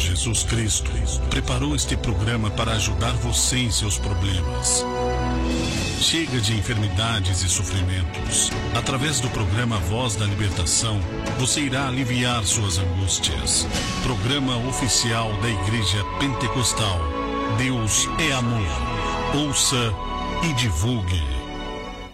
Jesus Cristo preparou este programa para ajudar você em seus problemas. Chega de enfermidades e sofrimentos. Através do programa Voz da Libertação, você irá aliviar suas angústias. Programa oficial da Igreja Pentecostal. Deus é amor. Ouça e divulgue.